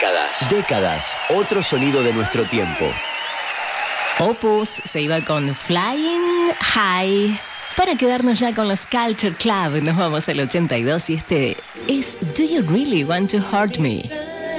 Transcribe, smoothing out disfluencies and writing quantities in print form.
Décadas, otro sonido de nuestro tiempo. Opus se iba con Flying High. Para quedarnos ya con los Culture Club, nos vamos al 82 y este es Do You Really Want to Hurt Me?